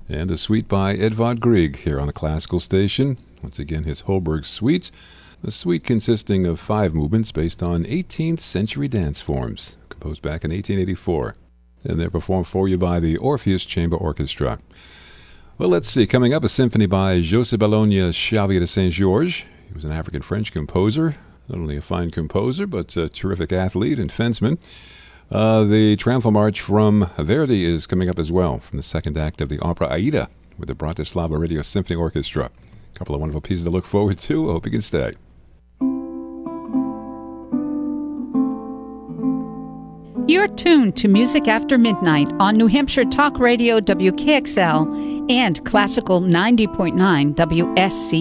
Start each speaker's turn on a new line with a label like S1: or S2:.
S1: And a suite by Edvard Grieg here on the Classical Station. Once again, his Holberg Suite. A suite consisting of 5 movements based on 18th century dance forms, composed back in 1884. And they're performed for you by the Orpheus Chamber Orchestra. Well, let's see. Coming up, a symphony by Joseph Bologna Xavier de Saint-Georges. He was an African-French composer. Not only a fine composer, but a terrific athlete and fenceman. The Triumphal March from Verdi is coming up as well, from the second act of the opera Aida with the Bratislava Radio Symphony Orchestra. A couple of wonderful pieces to look forward to. I hope you can stay.
S2: You're tuned to Music After Midnight on New Hampshire Talk Radio WKXL and Classical 90.9 WSC.